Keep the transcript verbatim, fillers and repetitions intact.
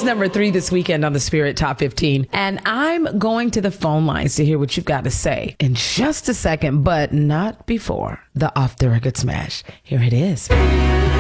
number three this weekend on the Spirit Top fifteen. And I'm going to the phone lines to hear what you've got to say in just a second, but not before the Off the Record Smash. Here it is.